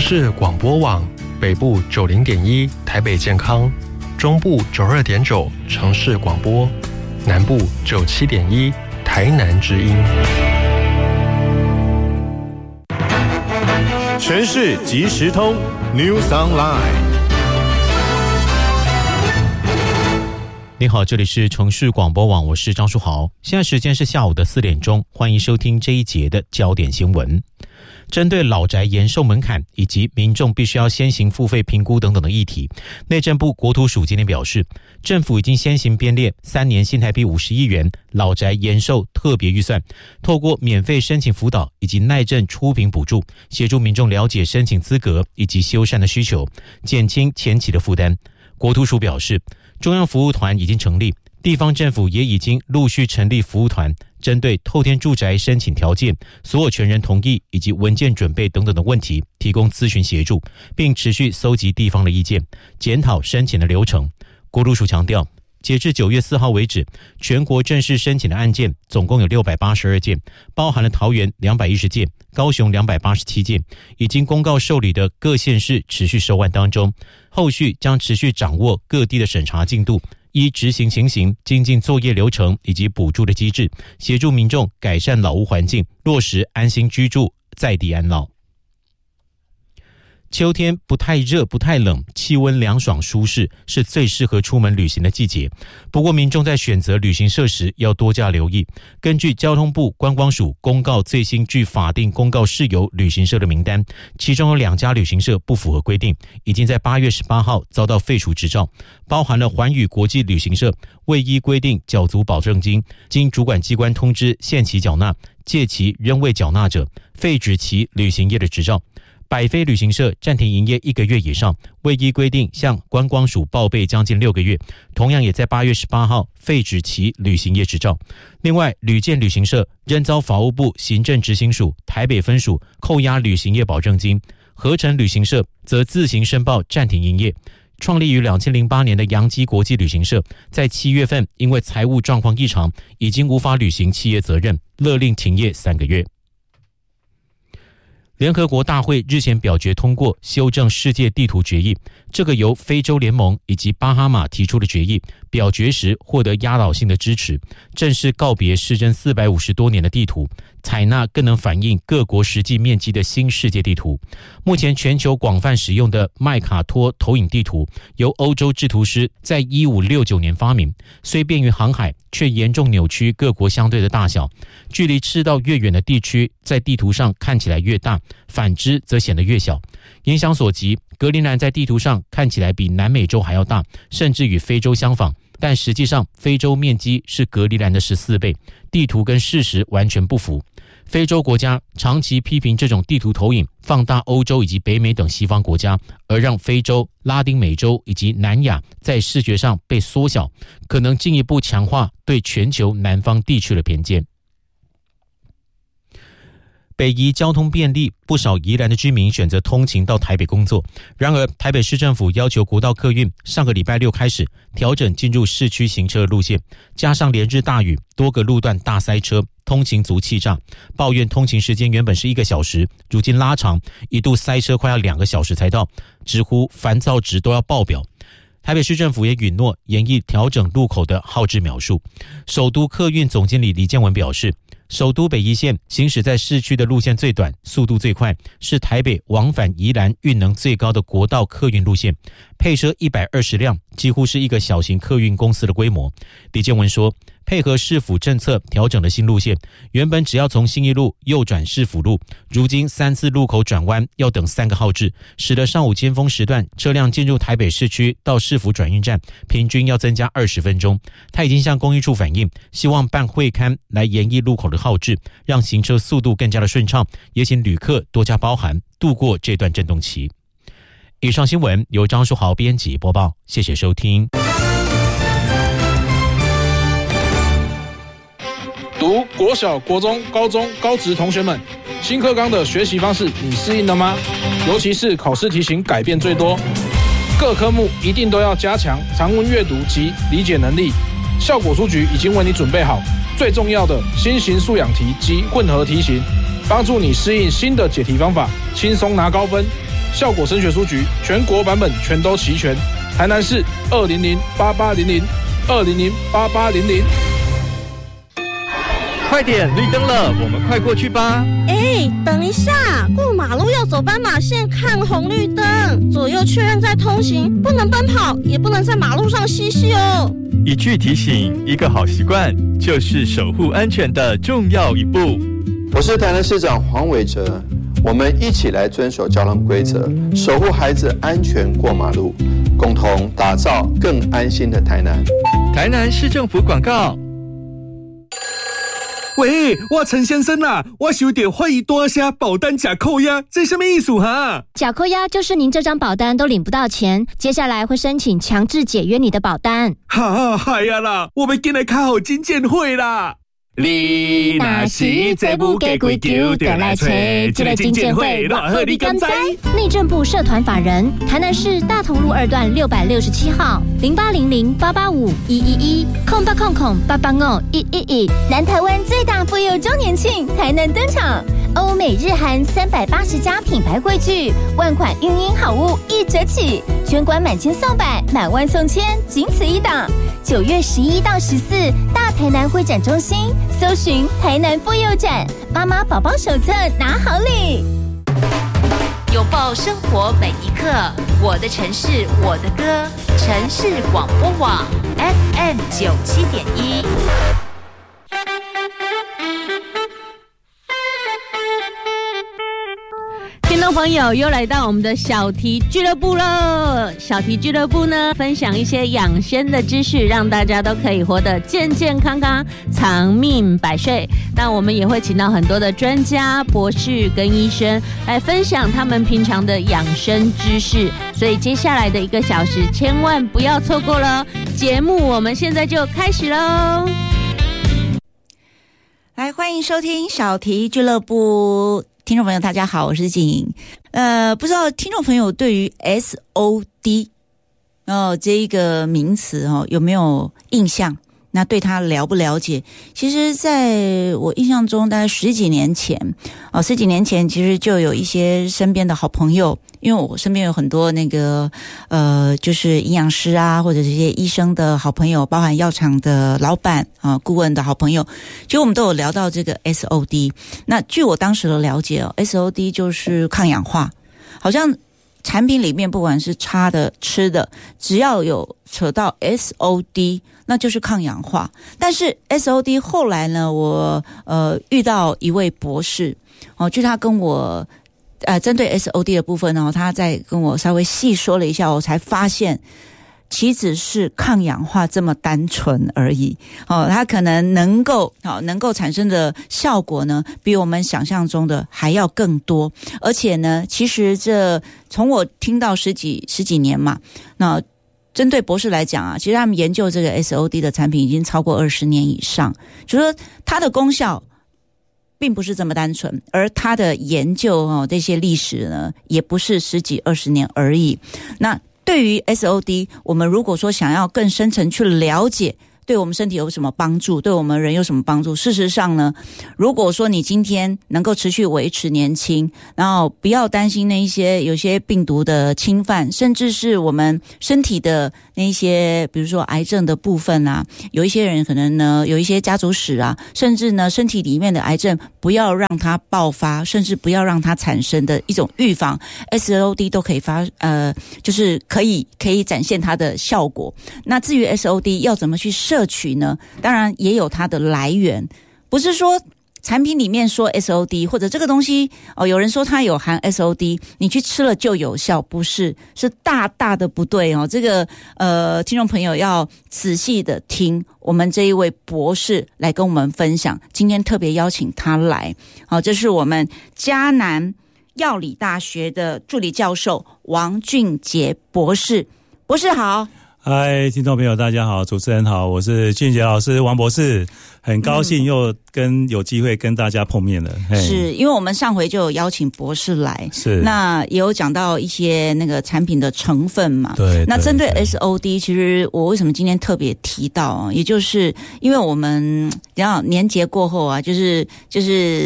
市广播网，北部90.1台北健康，中部92.9城市广播，南部97.1台南之音。 全市即时通 News Online。 你好，这里是城市广播网，我是张书豪。现在时间是下午的4点钟，欢迎收听这一节的焦点新闻。针对老宅延寿门槛以及民众必须要先行付费评估等等的议题，内政部国土署今天表示，政府已经先行编列3年新台币50亿元老宅延寿特别预算，透过免费申请辅导以及耐震初评补助，协助民众了解申请资格以及修缮的需求，减轻前期的负担。国土署表示，中央服务团已经成立，地方政府也已经陆续成立服务团，针对透天住宅申请条件、所有权人同意以及文件准备等等的问题提供咨询协助，并持续搜集地方的意见，检讨申请的流程。国土署强调，截至9月4号为止，全国正式申请的案件总共有682件，包含了桃园210件、高雄287件，已经公告受理的各县市持续收案当中，后续将持续掌握各地的审查进度，依执行情形精进作业流程以及补助的机制，协助民众改善老屋环境，落实安心居住，在地安老。秋天不太热不太冷，气温凉爽舒适，是最适合出门旅行的季节。不过民众在选择旅行社时要多加留意，根据交通部观光署公告最新具法定公告事由旅行社的名单，其中有2家旅行社不符合规定，已经在8月18号遭到废除执照，包含了环宇国际旅行社未依规定缴足保证金，经主管机关通知限期缴纳，届期仍未缴纳者，废止其旅行业的执照。百飞旅行社暂停营业1个月以上，未依规定向观光署报备将近6个月，同样也在8月18号废止其旅行业执照。另外，旅健旅行社仍遭法务部行政执行署台北分署扣押旅行业保证金，合成旅行社则自行申报暂停营业。创立于2008年的洋基国际旅行社，在7月份因为财务状况异常，已经无法履行企业责任，勒令停业3个月。联合国大会日前表决通过修正世界地图决议，这个由非洲联盟以及巴哈马提出的决议，表决时获得压倒性的支持，正式告别失真450多年的地图，采纳更能反映各国实际面积的新世界地图。目前全球广泛使用的麦卡托投影地图，由欧洲制图师在1569年发明，虽便于航海，却严重扭曲各国相对的大小。距离赤道越远的地区，在地图上看起来越大，反之则显得越小。影响所及，格陵兰在地图上看起来比南美洲还要大，甚至与非洲相仿，但实际上非洲面积是格陵兰的14倍，地图跟事实完全不符。非洲国家长期批评这种地图投影放大欧洲以及北美等西方国家，而让非洲、拉丁美洲以及南亚在视觉上被缩小，可能进一步强化对全球南方地区的偏见。北宜交通便利，不少宜兰的居民选择通勤到台北工作。然而，台北市政府要求国道客运上个礼拜6开始调整进入市区行车的路线，加上连日大雨，多个路段大塞车，通勤族气炸，抱怨通勤时间原本是1个小时，如今拉长，一度塞车快要2个小时才到，直呼烦躁值都要爆表。台北市政府也允诺研议调整路口的号志描述。首都客运总经理李建文表示，首都北宜线行驶在市区的路线最短，速度最快，是台北往返宜兰运能最高的国道客运路线，配车120辆，几乎是一个小型客运公司的规模。李建文说，配合市府政策调整的新路线，原本只要从信义路右转市府路，如今3次路口转弯要等3个号志，使得上午尖峰时段车辆进入台北市区到市府转运站平均要增加20分钟。他已经向公益处反映，希望办会刊来研议路口的号志，让行车速度更加的顺畅，也请旅客多加包涵，度过这段震动期。以上新闻由张书豪编辑播报，谢谢收听。 读国小、国中、高中、高职同学们，新课纲的学习方式你适应了吗？尤其是考试题型改变最多，各科目一定都要加强常文阅读及理解能力。效果书局已经为你准备好最重要的新型素养题及混合题型，帮助你适应新的解题方法，轻松拿高分。 效果升学书局全国版本全都齐全。台南市200-8800，200-8800。 快点，绿灯了，我们快过去吧。 等一下，过马路要走斑马线，看红绿灯，左右确认再通行，不能奔跑，也不能在马路上嬉戏哦。 一句提醒，一个好习惯，就是守护安全的重要一步。 我是台南市长黄伟哲，我们一起来遵守交通规则，守护孩子安全过马路，共同打造更安心的台南。 台南市政府广告。 喂，我陈先生啊，我有点怀疑多些保单假扣押，这什么意思哈？ 假扣押就是您这张保单都领不到钱，接下来会申请强制解约你的保单。 嗨呀啦，我们进来开好金监会啦。 你若是做不给规矩，就来找这个金监会，偌好你敢知？内政部社团法人，台南市大同路2段667号，0800-855-111，0800-885-111。南台湾最大妇幼周年庆，台南登场，欧美日韩380家品牌汇聚，万款孕婴好物1折起，全馆满千送百，满万送千，仅此一档。9月11到14，大台南会展中心搜寻台南妇幼展，妈妈宝宝手册拿好礼。 拥抱生活每一刻，我的城市我的歌，城市广播网 FM97.1。 听众朋友，又来到我们的小题俱乐部了。小题俱乐部呢，分享一些养生的知识，让大家都可以活得健健康康，长命百岁。那我们也会请到很多的专家、博士跟医生来分享他们平常的养生知识。所以接下来的1个小时，千万不要错过了。节目我们现在就开始喽。 来，欢迎收听小题俱乐部。听众朋友大家好，我是景。不知道听众朋友对于 SOD 这一个名词有没有印象？那对他了不了解？其实在我印象中大概10几年前10几年前其实就有一些身边的好朋友，因为我身边有很多那个就是营养师啊，或者这些医生的好朋友，包含药厂的老板顾问的好朋友，其实我们都有聊到这个 SOD。 那据我当时的了解SOD 就是抗氧化，好像产品里面不管是擦的吃的，只要有扯到 SOD 那就是抗氧化。但是 SOD 后来呢，我遇到一位博士据他跟我针对 SOD 的部分呢，他在跟我稍微细说了一下，我才发现岂止是抗氧化这么单纯而已它可能能够产生的效果呢，比我们想象中的还要更多。而且呢，其实这从我听到十几年嘛，那针对博士来讲啊，其实他们研究这个 SOD 的产品已经超过20年以上，就是说它的功效并不是这么单纯，而它的研究这些历史呢，也不是10几20年而已。那对于 SOD， 我们如果说想要更深层去了解对我们身体有什么帮助，对我们人有什么帮助，事实上呢，如果说你今天能够持续维持年轻，然后不要担心那一些有些病毒的侵犯，甚至是我们身体的那一些比如说癌症的部分啊，有一些人可能呢有一些家族史啊，甚至呢身体里面的癌症不要让它爆发，甚至不要让它产生的一种预防， SOD 都可以就是可以展现它的效果。那至于 SOD 要怎么去摄取呢？当然也有它的来源，不是说产品里面说 SOD 或者这个东西有人说它有含 SOD 你去吃了就有效，不是，是大大的不对这个听众朋友要仔细的听我们这一位博士来跟我们分享。今天特别邀请他来这是我们嘉南药理大学的助理教授王俊杰博士。博士好。 嗨，听众朋友大家好，主持人好，我是俊杰老师王博士，很高兴又有机会跟大家碰面了。 是因为我们上回就有邀请博士来， 是那也有讲到一些那个产品的成分嘛。 对， 那针对 SOD 其实我为什么今天特别提到也就是因为我们然后年节过后啊，就是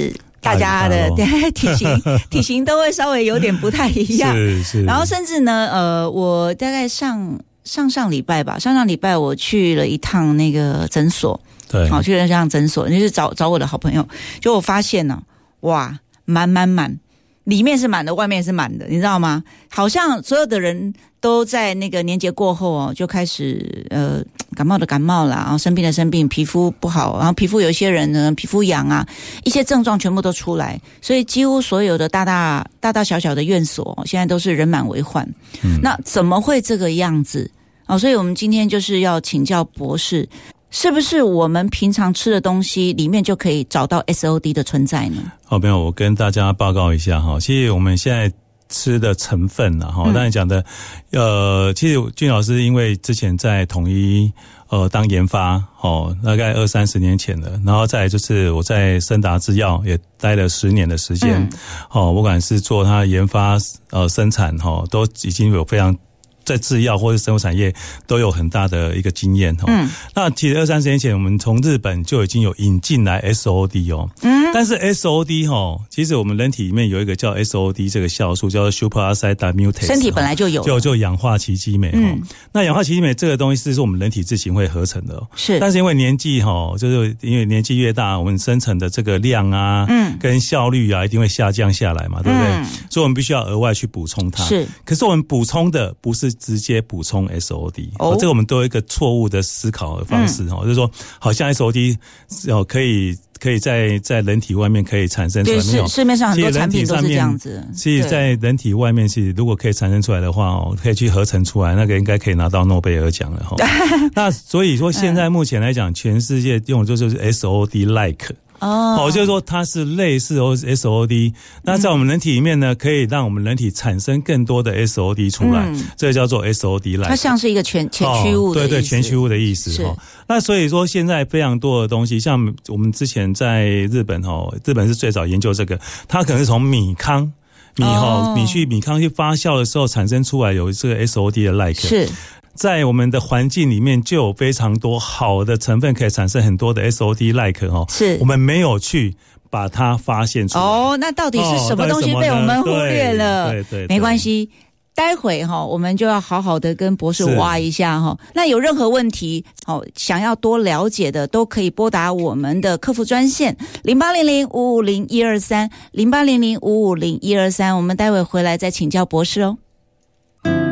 大家的体型都会稍微有点不太一样。 是。 然后甚至呢，我大概上礼拜吧，上礼拜我去了一趟那个诊所， 对， 好，去了一趟诊所，就是找我的好朋友，就我发现呢，哇，满，里面是满的，外面是满的，你知道吗？好像所有的人都在那个年节过后哦，就开始感冒啦，然后生病的生病，皮肤不好，然后皮肤有一些人呢皮肤痒啊，一些症状全部都出来，所以几乎所有的大大小小的院所现在都是人满为患。那怎么会这个样子？所以我们今天就是要请教博士，是不是我们平常吃的东西里面就可以找到 SOD 的存在呢？ 好，朋友，我跟大家报告一下哈，其实我们现在吃的成分啊，哈，当然讲的，其实俊老师因为之前在统一当研发，大概20-30年前了，然后再来就是我在森达制药也待了10年的时间，不管是做它研发生产都已经有非常。在制药或者生物产业都有很大的一个经验那其实20-30年前我们从日本就已经有引进来 SOD 但是 SOD 其实我们人体里面有一个叫 SOD 这个酵素叫做 superoxide dismutase， 身体本来就有就氧化奇迹酶那氧化奇迹酶这个东西是我们人体自行会合成的是， 但是因为年纪就是因为年纪越大，我们生成的这个量啊跟效率啊一定会下降下来嘛，对不对？所以我们必须要额外去补充它。是，可是我们补充的不是直接补充 SOD，这个我们都有一个错误的思考的方式就是说，好像 SOD 可以在人体外面可以产生出来， 对，市面上很多产品都是这样子。 其实在人体外面，其实如果可以产生出来的话可以去合成出来，那个应该可以拿到诺贝尔奖了那所以说现在目前来讲，全世界用的就是 SOD like。就是说它是类似 SOD， 那在我们人体里面呢，可以让我们人体产生更多的 SOD 出来，这个叫做 SOD like。它像是一个前驱物的意思， 对，前驱物的意思那所以说现在非常多的东西，像我们之前在日本是最早研究这个，它可能是从米糠你去米糠去发酵的时候产生出来有这个 SOD 的 like。是。在我们的环境里面就有非常多好的成分可以产生很多的 SOD like 是我们没有去把它发现出来。那到底是什么东西被我们忽略了？对， 没关系，待会我们就要好好的跟博士挖一下那有任何问题想要多了解的都可以拨打我们的客服专线0800-550-123 0800-550-123，我们待会回来再请教博士哦。